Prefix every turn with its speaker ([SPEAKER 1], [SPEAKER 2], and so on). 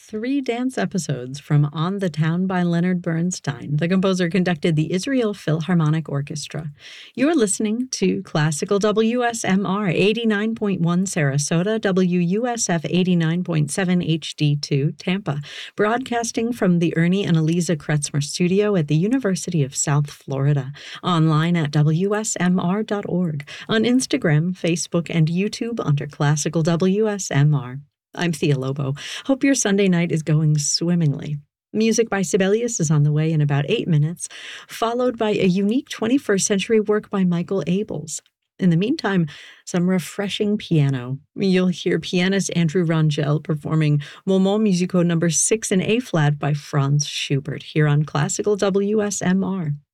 [SPEAKER 1] 3 dance episodes from On the Town by Leonard Bernstein. The composer conducted the Israel Philharmonic Orchestra. You're listening to Classical WSMR 89.1 Sarasota, WUSF 89.7 HD2 Tampa, broadcasting from the Ernie and Eliza Kretzmer studio at the University of South Florida. Online at WSMR.org, on Instagram, Facebook, and YouTube under Classical WSMR. I'm Thea Lobo. Hope your Sunday night is going swimmingly. Music by Sibelius is on the way in about 8 minutes, followed by a unique 21st century work by Michael Abels. In the meantime, some refreshing piano. You'll hear pianist Andrew Rangel performing Moments Musicaux No. 6 in A-flat by Franz Schubert here on Classical WSMR.